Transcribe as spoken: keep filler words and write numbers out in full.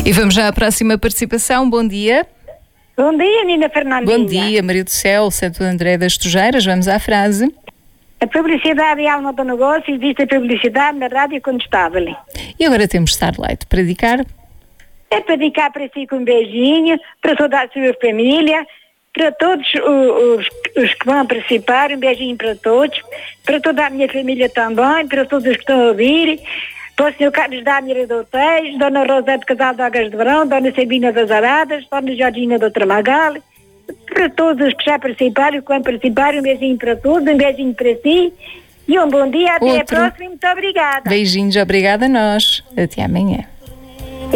E vamos já à próxima participação. Bom dia. Bom dia, Nina Fernandinha. Bom dia, Maria do Céu, Santo André das Tujeiras. Vamos à frase. A publicidade é alma do negócio, existe a publicidade na rádio contestável. E agora temos Starlight para dedicar. É para dedicar para si com um beijinho, para toda a sua família, para todos os, os que vão participar, um beijinho para todos, para toda a minha família também, para todos os que estão a ouvir, para o senhor Carlos Daniel do Tejo, Dona Rosa de Casal de Águas de Verão, Dona Sabina das Aradas, Dona Georgina do Tramagal, para todos os que já participaram e que vão participar, um beijinho para todos, um beijinho para si e um bom dia, até Outro. a próxima e muito obrigada. Beijinhos, obrigada a nós. Até amanhã.